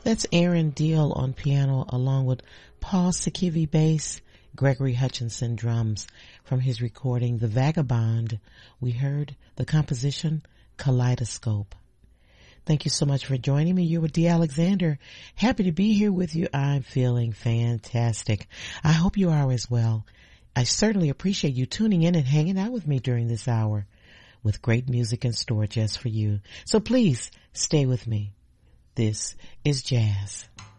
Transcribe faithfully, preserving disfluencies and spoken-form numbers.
That's Aaron Deal on piano along with Paul Sikivi bass, Gregory Hutchinson drums. From his recording The Vagabond, we heard the composition Kaleidoscope. Thank you so much for joining me. You're with Dee Alexander. Happy to be here with you. I'm feeling fantastic. I hope you are as well. I certainly appreciate you tuning in and hanging out with me during this hour with great music in store just for you. So please stay with me. This is Jazz.